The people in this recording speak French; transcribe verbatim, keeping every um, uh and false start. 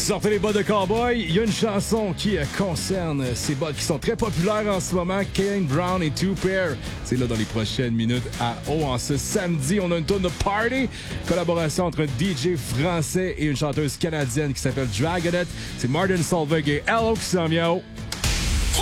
Sortez les bottes de cowboy. Il y a une chanson qui euh, concerne ces bottes qui sont très populaires en ce moment. Kane Brown et Two Pair. C'est là dans les prochaines minutes à O en ce samedi. On a une tourne de party. Collaboration entre un D J français et une chanteuse canadienne qui s'appelle Dragonette. C'est Martin Solveig et Hello qui s'en vient.